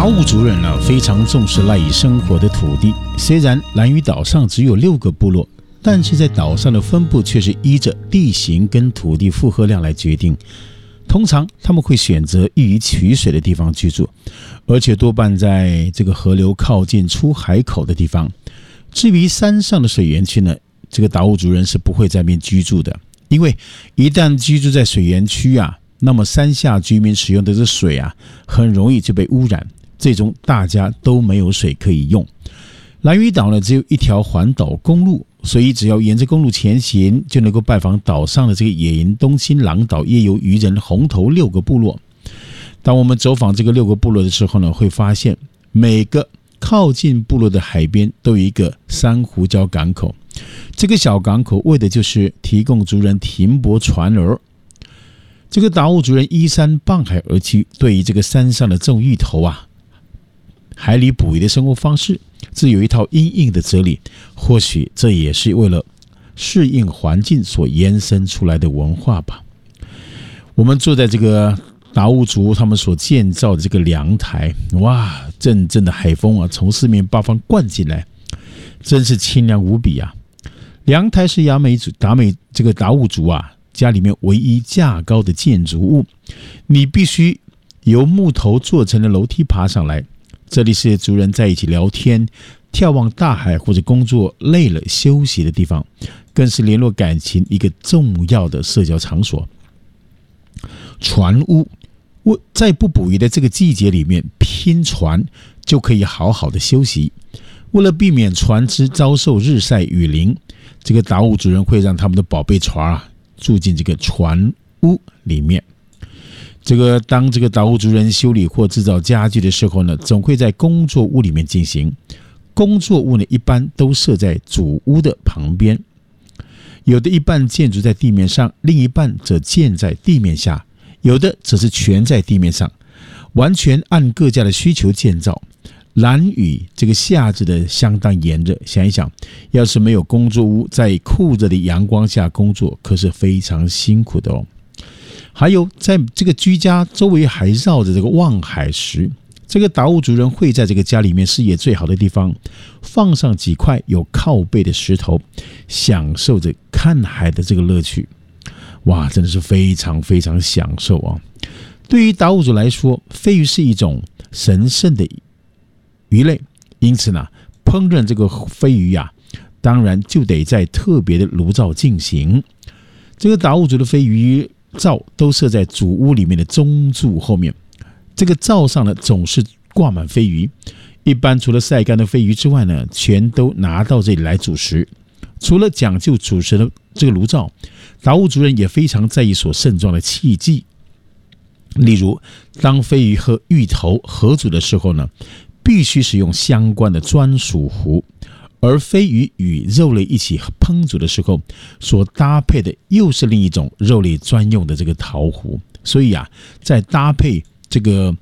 达悟族人呢，非常重视赖以生活的土地。虽然兰屿岛上只有6个部落，但是在岛上的分布却是依着地形跟土地负荷量来决定。通常他们会选择易于取水的地方居住，而且多半在这个河流靠近出海口的地方。至于山上的水源区呢，这个达悟族人是不会在那边居住的，因为一旦居住在水源区啊，那么山下居民使用的这水啊，很容易就被污染，最终大家都没有水可以用。兰屿岛呢，只有一条环岛公路，所以只要沿着公路前行，就能够拜访岛上的这个野营东新郎岛夜游渔人红头6个部落。当我们走访这个6个部落的时候呢，会发现每个靠近部落的海边都有一个珊瑚礁港口，这个小港口为的就是提供族人停泊船儿。这个达悟族人依山傍海而居，对于这个山上的种芋头啊、海里捕鱼的生活方式，自有一套因应的哲理。或许这也是为了适应环境所延伸出来的文化吧。我们坐在这个达悟族他们所建造的这个凉台，哇，阵阵的海风啊，从四面八方灌进来，真是清凉无比啊。凉台是达悟族啊家里面唯一架高的建筑物，你必须由木头做成的楼梯爬上来。这里是族人在一起聊天、眺望大海或者工作累了休息的地方，更是联络感情一个重要的社交场所。船屋，在不捕鱼的这个季节里面，拼船就可以好好的休息。为了避免船只遭受日晒雨淋，这个达悟族人会让他们的宝贝船啊住进这个船屋里面。当这个达悟族人修理或制造家具的时候呢，总会在工作屋里面进行。工作屋呢，一般都设在主屋的旁边，有的一半建筑在地面上，另一半则建在地面下，有的则是全在地面上，完全按各家的需求建造。兰屿这个夏日的相当炎热，想一想，要是没有工作屋，在酷热的阳光下工作，可是非常辛苦的哦。还有，在这个居家周围还绕着这个望海石，这个达悟族人会在这个家里面视野最好的地方放上几块有靠背的石头，享受着看海的这个乐趣。哇，真的是非常非常享受啊！对于达悟族来说，飞鱼是一种神圣的鱼类，因此呢，烹饪这个飞鱼啊，当然就得在特别的炉灶进行。这个达悟族的飞鱼灶都设在主屋里面的中柱后面，这个灶上呢总是挂满飞鱼，一般除了晒干的飞鱼之外呢，全都拿到这里来煮食。除了讲究煮食的这个炉灶，达悟族人也非常在意所盛装的器具。例如，当飞鱼和芋头合煮的时候呢，必须使用相关的专属壶，而飞鱼与肉类一起烹煮的时候，所搭配的又是另一种肉类专用的这个陶壶。所以啊，在搭配这个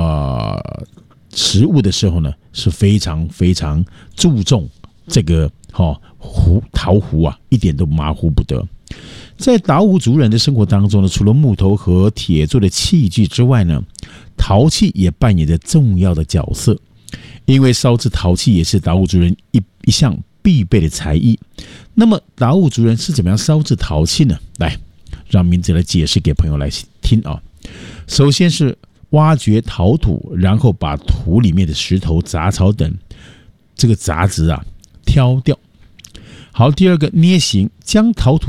食物的时候呢，是非常非常注重这个陶壶啊，一点都马虎不得。在达悟族人的生活当中呢，除了木头和铁做的器具之外呢，陶器也扮演着重要的角色。因为烧制陶器也是达悟族人一项必备的才艺。那么达悟族人是怎么样烧制陶器呢？来，让明哲来解释给朋友来听啊。首先是挖掘陶土，然后把土里面的石头、杂草等这个杂质啊挑掉。好，第二个捏形，将陶土